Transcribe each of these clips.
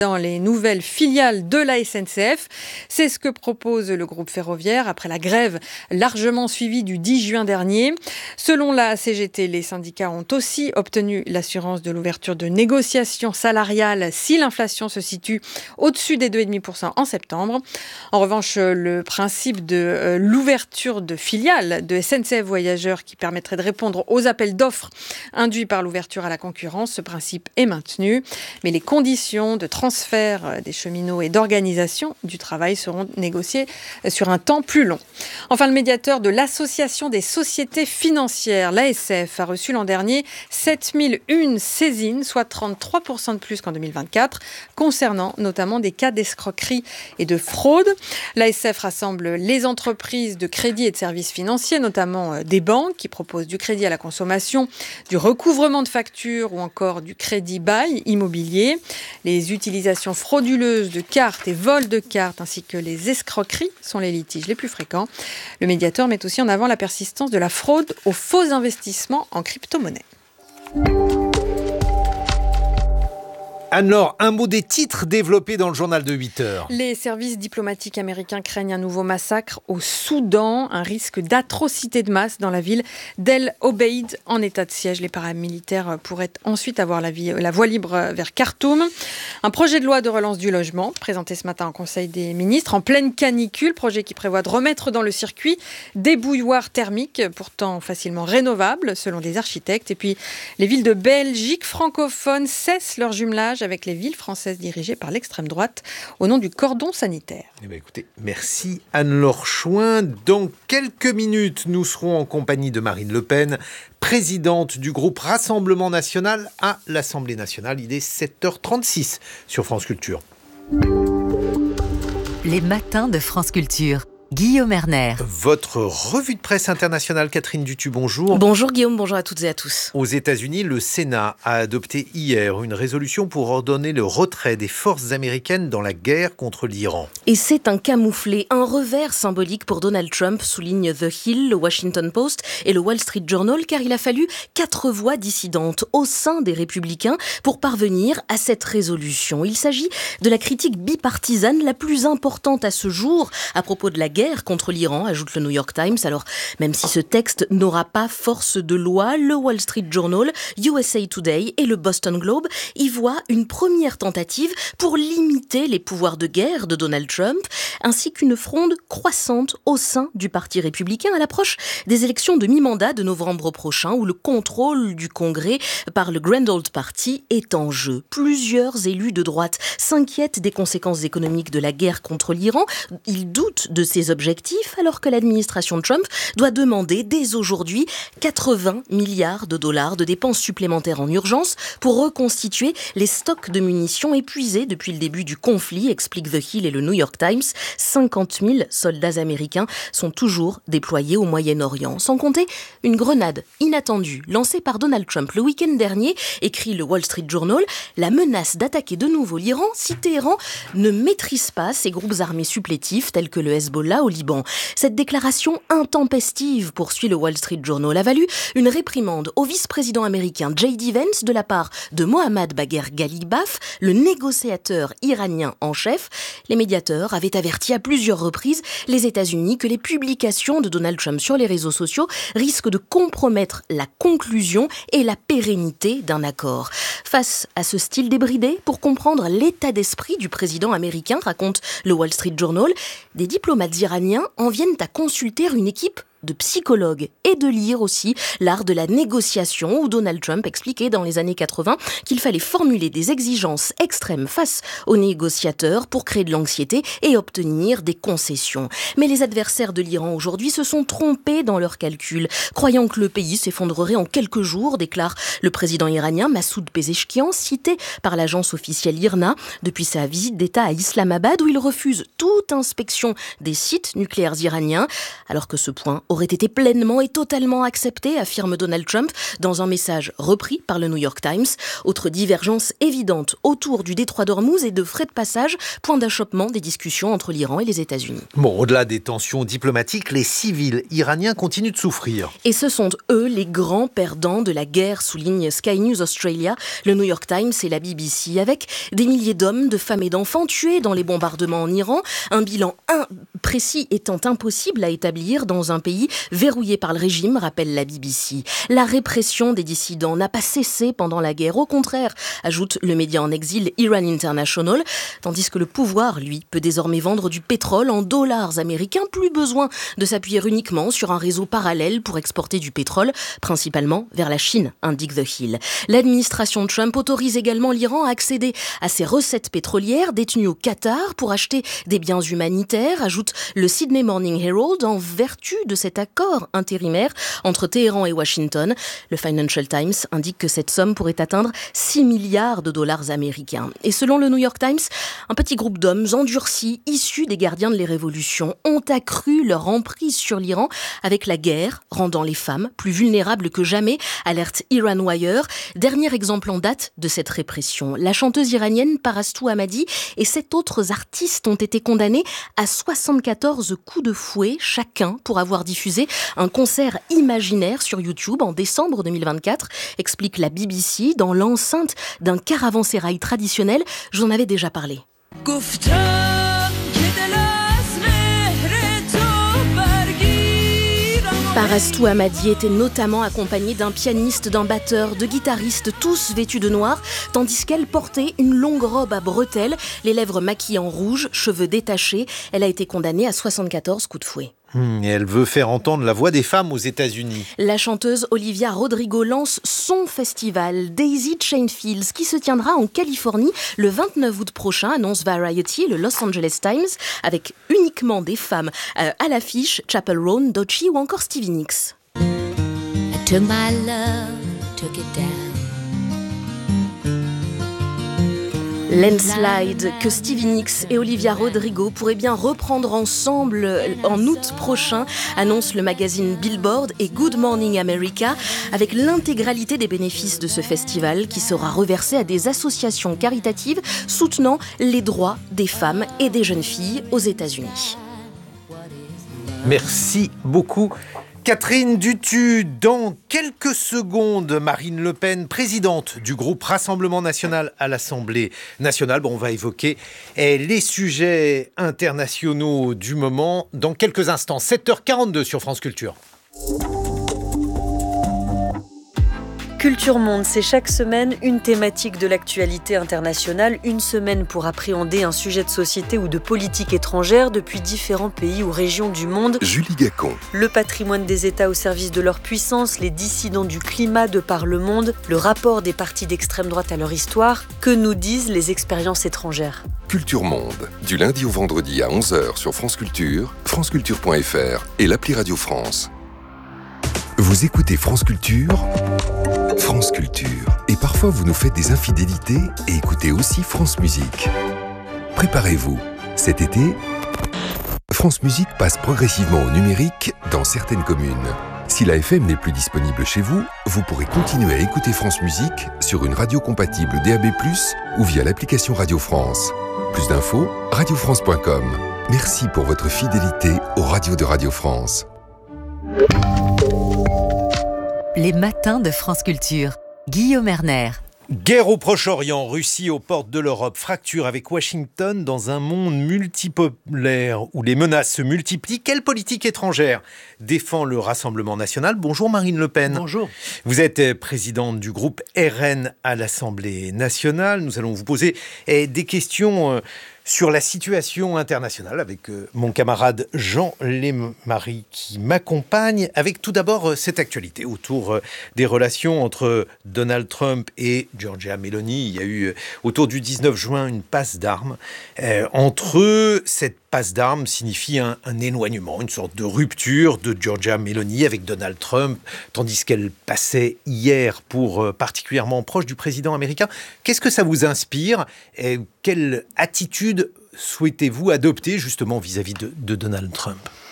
dans les nouvelles filiales de la SNCF. C'est ce que propose le groupe ferroviaire après la grève largement suivie du 10 juin dernier. Selon la CGT, les syndicats ont aussi obtenu l'assurance de l'ouverture de négociations salariales si l'inflation se situe au-dessus des 2,5% en septembre. En revanche, le principe de l'ouverture de filiales de SNCF Voyageurs qui permettrait de répondre aux appels d'offres induits par l'ouverture à la concurrence, ce principe est maintenu. Mais les conditions de transfert des cheminots et d'organisation du travail seront négociées sur un temps plus long. Enfin, le médiateur de l'Association des sociétés financières, l'ASF, a reçu l'an dernier 7001 saisines, soit 33% de plus qu'en 2024, concernant notamment des cas d'escroquerie et de fraude. L'ASF rassemble les entreprises de crédit et de services financiers, notamment des banques qui proposent du crédit à la consommation, du recouvrement de factures ou encore du crédit bail immobilier. Les utilisations frauduleuses de cartes et vols de cartes ainsi que les escroqueries sont les litiges les plus fréquents. Le médiateur met aussi en avant la persistance de la fraude aux faux investissements en crypto-monnaie. Anne-Laure, un mot des titres développés dans le journal de 8 heures. Les services diplomatiques américains craignent un nouveau massacre au Soudan, un risque d'atrocité de masse dans la ville d'El Obeid en état de siège. Les paramilitaires pourraient ensuite avoir la voie libre vers Khartoum. Un projet de loi de relance du logement présenté ce matin en Conseil des ministres en pleine canicule, projet qui prévoit de remettre dans le circuit des bouilloires thermiques pourtant facilement rénovables selon des architectes. Et puis les villes de Belgique francophones cessent leur jumelage avec les villes françaises dirigées par l'extrême droite au nom du cordon sanitaire. Eh bien, écoutez, merci Anne-Laure Chouin. Dans quelques minutes, nous serons en compagnie de Marine Le Pen, présidente du groupe Rassemblement National à l'Assemblée nationale. Il est 7h36 sur France Culture. Les matins de France Culture. Guillaume Erner. Votre revue de presse internationale, Catherine Dutu, bonjour. Bonjour Guillaume, bonjour à toutes et à tous. Aux États-Unis, le Sénat a adopté hier une résolution pour ordonner le retrait des forces américaines dans la guerre contre l'Iran. Et c'est un camouflet, un revers symbolique pour Donald Trump, souligne The Hill, le Washington Post et le Wall Street Journal, car il a fallu 4 voix dissidentes au sein des Républicains pour parvenir à cette résolution. Il s'agit de la critique bipartisane la plus importante à ce jour à propos de la guerre contre l'Iran, ajoute le New York Times. Alors, même si ce texte n'aura pas force de loi, le Wall Street Journal, USA Today et le Boston Globe y voient une première tentative pour limiter les pouvoirs de guerre de Donald Trump, ainsi qu'une fronde croissante au sein du Parti républicain à l'approche des élections de mi-mandat de novembre prochain, où le contrôle du Congrès par le Grand Old Party est en jeu. Plusieurs élus de droite s'inquiètent des conséquences économiques de la guerre contre l'Iran. Ils doutent de ses objectifs, alors que l'administration de Trump doit demander dès aujourd'hui 80 milliards de dollars de dépenses supplémentaires en urgence pour reconstituer les stocks de munitions épuisés depuis le début du conflit, explique The Hill et le New York Times. 50 000 soldats américains sont toujours déployés au Moyen-Orient. Sans compter une grenade inattendue lancée par Donald Trump le week-end dernier, écrit le Wall Street Journal, la menace d'attaquer de nouveau l'Iran si Téhéran ne maîtrise pas ses groupes armés supplétifs tels que le Hezbollah au Liban. Cette déclaration intempestive, poursuit le Wall Street Journal, a valu une réprimande au vice-président américain J.D. Vance de la part de Mohammad Bagher Ghalibaf, le négociateur iranien en chef. Les médiateurs avaient averti à plusieurs reprises les États-Unis que les publications de Donald Trump sur les réseaux sociaux risquent de compromettre la conclusion et la pérennité d'un accord. Face à ce style débridé, pour comprendre l'état d'esprit du président américain, raconte le Wall Street Journal, des diplomates iraniens en viennent à consulter une équipe de psychologues et de lire aussi l'art de la négociation où Donald Trump expliquait dans les années 80 qu'il fallait formuler des exigences extrêmes face aux négociateurs pour créer de l'anxiété et obtenir des concessions. Mais les adversaires de l'Iran aujourd'hui se sont trompés dans leurs calculs, croyant que le pays s'effondrerait en quelques jours, déclare le président iranien Massoud Pezeshkian, cité par l'agence officielle IRNA depuis sa visite d'État à Islamabad où il refuse toute inspection des sites nucléaires iraniens, alors que ce point aurait été pleinement et totalement accepté, affirme Donald Trump dans un message repris par le New York Times. Autre divergence évidente autour du détroit d'Ormuz et de frais de passage, point d'achoppement des discussions entre l'Iran et les États-Unis. Bon, au-delà des tensions diplomatiques, les civils iraniens continuent de souffrir. Et ce sont eux les grands perdants de la guerre, souligne Sky News Australia, le New York Times et la BBC, avec des milliers d'hommes, de femmes et d'enfants tués dans les bombardements en Iran, un bilan précis étant impossible à établir dans un pays verrouillé par le régime, rappelle la BBC. La répression des dissidents n'a pas cessé pendant la guerre, au contraire, ajoute le média en exil Iran International, tandis que le pouvoir, lui, peut désormais vendre du pétrole en dollars américains, plus besoin de s'appuyer uniquement sur un réseau parallèle pour exporter du pétrole, principalement vers la Chine, indique The Hill. L'administration Trump autorise également l'Iran à accéder à ses recettes pétrolières détenues au Qatar pour acheter des biens humanitaires, ajoute le Sydney Morning Herald, en vertu de cet accord intérimaire entre Téhéran et Washington. Le Financial Times indique que cette somme pourrait atteindre 6 milliards de dollars américains. Et selon le New York Times, un petit groupe d'hommes endurcis, issus des gardiens de les révolutions, ont accru leur emprise sur l'Iran avec la guerre, rendant les femmes plus vulnérables que jamais, alerte Iran Wire. Dernier exemple en date de cette répression. La chanteuse iranienne Parastu Ahmadi et 7 autres artistes ont été condamnés à 74 coups de fouet chacun pour avoir diffusé un concert imaginaire sur YouTube en décembre 2024, explique la BBC dans l'enceinte d'un caravansérail traditionnel. Je vous en avais déjà parlé. Parastu Ahmadi était notamment accompagnée d'un pianiste, d'un batteur, de guitaristes, tous vêtus de noir, tandis qu'elle portait une longue robe à bretelles, les lèvres maquillées en rouge, cheveux détachés. Elle a été condamnée à 74 coups de fouet. Et elle veut faire entendre la voix des femmes aux États-Unis. La chanteuse Olivia Rodrigo lance son festival Daisy Chain Fields qui se tiendra en Californie le 29 août prochain, annonce Variety et le Los Angeles Times, avec uniquement des femmes à l'affiche, Chappell Roan, Doechii ou encore Stevie Nicks. I took my love, took it down. Landslide, que Stevie Nicks et Olivia Rodrigo pourraient bien reprendre ensemble en août prochain, annonce le magazine Billboard et Good Morning America, avec l'intégralité des bénéfices de ce festival qui sera reversé à des associations caritatives soutenant les droits des femmes et des jeunes filles aux États-Unis. Merci beaucoup. Catherine Dutu, dans quelques secondes, Marine Le Pen, présidente du groupe Rassemblement National à l'Assemblée nationale. Bon, on va évoquer les sujets internationaux du moment dans quelques instants. 7h42 sur France Culture. Culture Monde, c'est chaque semaine une thématique de l'actualité internationale, une semaine pour appréhender un sujet de société ou de politique étrangère depuis différents pays ou régions du monde. Julie Gacon. Le patrimoine des États au service de leur puissance, les dissidents du climat de par le monde, le rapport des partis d'extrême droite à leur histoire, que nous disent les expériences étrangères. Culture Monde, du lundi au vendredi à 11h sur France Culture, franceculture.fr et l'appli Radio France. Vous écoutez France Culture, France Culture. Et parfois vous nous faites des infidélités et écoutez aussi France Musique. Préparez-vous, cet été, France Musique passe progressivement au numérique dans certaines communes. Si la FM n'est plus disponible chez vous, vous pourrez continuer à écouter France Musique sur une radio compatible DAB+, ou via l'application Radio France. Plus d'infos, radiofrance.com. Merci pour votre fidélité aux radios de Radio France. Les matins de France Culture. Guillaume Erner. Guerre au Proche-Orient, Russie aux portes de l'Europe, fracture avec Washington dans un monde multipolaire où les menaces se multiplient. Quelle politique étrangère défend le Rassemblement national ? Bonjour Marine Le Pen. Bonjour. Vous êtes présidente du groupe RN à l'Assemblée nationale. Nous allons vous poser des questions sur la situation internationale avec mon camarade Jean Lémarie qui m'accompagne, avec tout d'abord cette actualité autour des relations entre Donald Trump et Giorgia Meloni. Il y a eu autour du 19 juin une passe d'armes entre eux. Cette passe d'armes signifie un éloignement, une sorte de rupture de Giorgia Meloni avec Donald Trump, tandis qu'elle passait hier pour particulièrement proche du président américain. Qu'est-ce que ça vous inspire ? Et quelle attitude souhaitez-vous adopter justement vis-à-vis de Donald Trump ?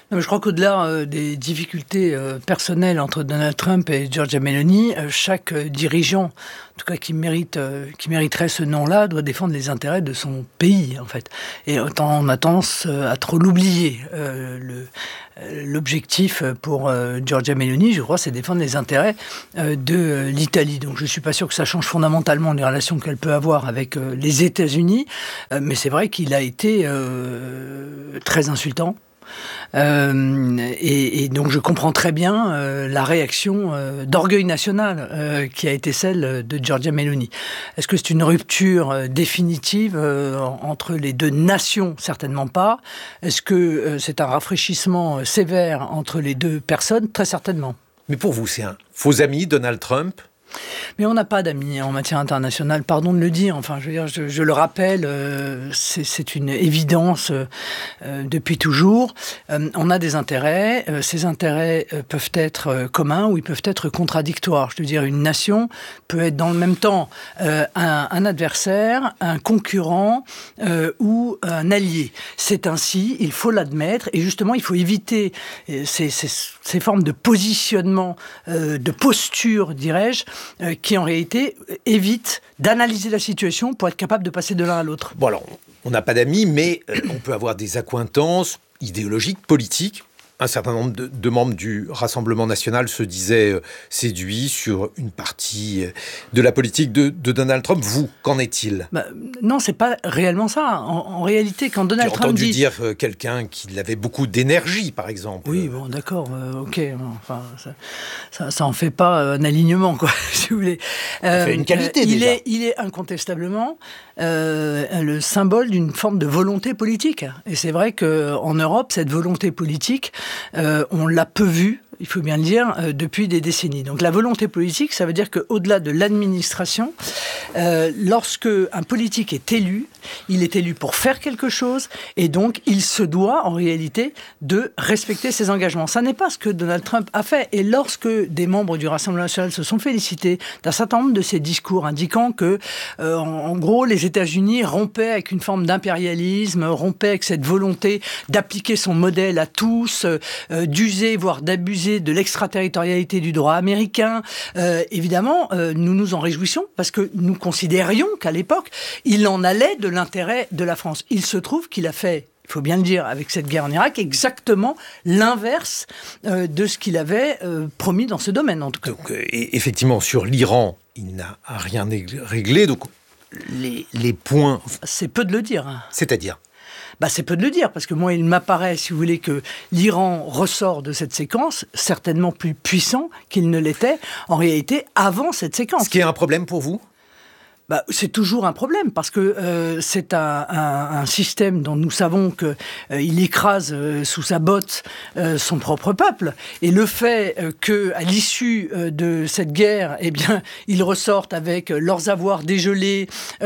Je crois qu'au-delà des difficultés personnelles entre Donald Trump et Giorgia Meloni, chaque dirigeant, en tout cas qui mériterait ce nom-là, doit défendre les intérêts de son pays, en fait. Et on a tendance à trop l'oublier. L'objectif pour Giorgia Meloni, je crois, c'est défendre les intérêts de l'Italie. Donc je ne suis pas sûr que ça change fondamentalement les relations qu'elle peut avoir avec les États-Unis, mais c'est vrai qu'il a été très insultant. Et donc je comprends très bien la réaction d'orgueil national qui a été celle de Giorgia Meloni. Est-ce que c'est une rupture définitive entre les deux nations? Certainement pas. Est-ce que c'est un rafraîchissement sévère entre les deux personnes? Très certainement. Mais pour vous, c'est un faux ami, Donald Trump? Mais on n'a pas d'amis en matière internationale, pardon de le dire. Enfin, je veux dire, je le rappelle, c'est une évidence depuis toujours. On a des intérêts. Ces intérêts peuvent être communs ou ils peuvent être contradictoires. Je veux dire, une nation peut être dans le même temps un adversaire, un concurrent ou un allié. C'est ainsi, il faut l'admettre. Et justement, il faut éviter ces formes de positionnement, de posture, dirais-je, qui en réalité évite d'analyser la situation pour être capable de passer de l'un à l'autre. Bon alors, on n'a pas d'amis, mais on peut avoir des accointances idéologiques, politiques. Un certain nombre de membres du Rassemblement national se disaient séduits sur une partie de la politique de Donald Trump. Vous, qu'en est-il ? Non, c'est pas réellement ça. En réalité, quand Donald Trump dit... J'ai entendu dire quelqu'un qu'il avait beaucoup d'énergie, par exemple. Oui, bon, d'accord, ok. Enfin, ça en fait pas un alignement, quoi, si vous voulez. Ça fait une qualité, déjà. Il est incontestablement le symbole d'une forme de volonté politique. Et c'est vrai qu'en Europe, cette volonté politique, on l'a peu vue, il faut bien le dire, depuis des décennies. Donc la volonté politique, ça veut dire qu'au-delà de l'administration, lorsque un politique est élu, il est élu pour faire quelque chose et donc il se doit en réalité de respecter ses engagements. Ça n'est pas ce que Donald Trump a fait. Et lorsque des membres du Rassemblement national se sont félicités d'un certain nombre de ses discours indiquant que, en gros, les États-Unis rompaient avec une forme d'impérialisme, rompaient avec cette volonté d'appliquer son modèle à tous, d'user, voire d'abuser de l'extraterritorialité du droit américain. Évidemment, nous nous en réjouissons parce que nous considérions qu'à l'époque, il en allait de l'intérêt de la France. Il se trouve qu'il a fait, il faut bien le dire, avec cette guerre en Irak, exactement l'inverse de ce qu'il avait promis dans ce domaine, en tout cas. Donc, effectivement, sur l'Iran, il n'a rien réglé. Donc, les points... C'est peu de le dire. C'est-à-dire ? C'est peu de le dire, parce que moi, il m'apparaît, si vous voulez, que l'Iran ressort de cette séquence certainement plus puissant qu'il ne l'était, en réalité, avant cette séquence. Ce qui est un problème pour vous ? C'est toujours un problème parce que c'est un système dont nous savons qu'il écrase sous sa botte son propre peuple. Et le fait qu'à l'issue de cette guerre, eh bien, ils ressortent avec leurs avoirs dégelés,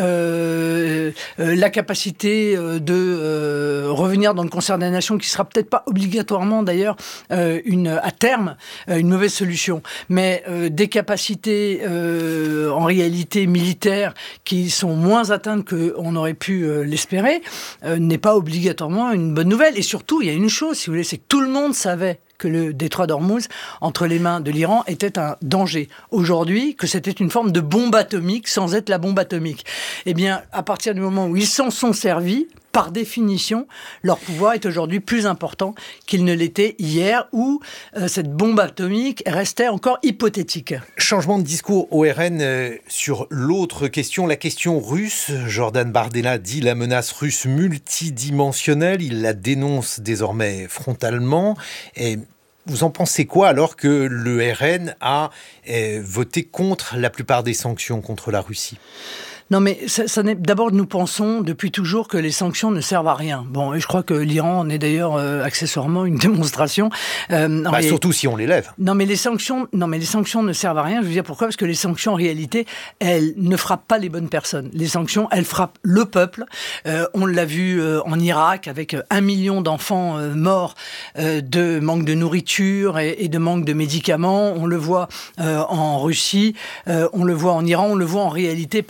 la capacité de revenir dans le concert des nations, qui sera peut-être pas obligatoirement d'ailleurs à terme une mauvaise solution, mais des capacités en réalité militaires qui sont moins atteintes qu'on aurait pu l'espérer, n'est pas obligatoirement une bonne nouvelle. Et surtout, il y a une chose, si vous voulez, c'est que tout le monde savait que le détroit d'Ormuz, entre les mains de l'Iran, était un danger. Aujourd'hui, que c'était une forme de bombe atomique sans être la bombe atomique. Eh bien, à partir du moment où ils s'en sont servis, par définition, leur pouvoir est aujourd'hui plus important qu'il ne l'était hier, où cette bombe atomique restait encore hypothétique. Changement de discours au RN sur l'autre question, la question russe. Jordan Bardella dit la menace russe multidimensionnelle. Il la dénonce désormais frontalement. Et vous en pensez quoi alors que le RN a voté contre la plupart des sanctions contre la Russie ? Non, mais d'abord, nous pensons depuis toujours que les sanctions ne servent à rien. Bon, et je crois que l'Iran en est d'ailleurs accessoirement une démonstration. Surtout si on les lève. Non, mais les sanctions ne servent à rien. Je veux dire pourquoi ? Parce que les sanctions, en réalité, elles ne frappent pas les bonnes personnes. Les sanctions, elles frappent le peuple. On l'a vu en Irak avec 1 million d'enfants morts de manque de nourriture et de manque de médicaments. On le voit en Russie, on le voit en Iran, on le voit en réalité partout. Les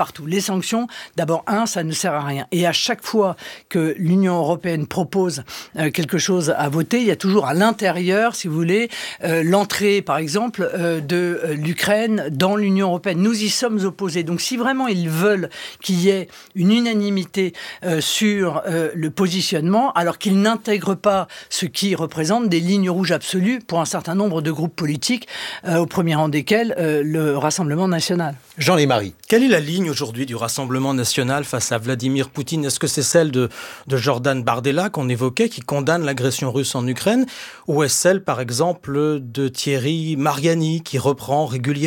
sanctions, d'abord, ça ne sert à rien. Et à chaque fois que l'Union européenne propose quelque chose à voter, il y a toujours à l'intérieur, si vous voulez, l'entrée, par exemple, de l'Ukraine dans l'Union européenne. Nous y sommes opposés. Donc si vraiment ils veulent qu'il y ait une unanimité sur le positionnement, alors qu'ils n'intègrent pas ce qui représente des lignes rouges absolues pour un certain nombre de groupes politiques, au premier rang desquels le Rassemblement national. Jean Lémarie. Quelle est la ligne aujourd'hui du Rassemblement national face à Vladimir Poutine ? Est-ce que c'est celle de Jordan Bardella qu'on évoquait, qui condamne l'agression russe en Ukraine, ou est-ce celle, par exemple, de Thierry Mariani, qui reprend régulièrement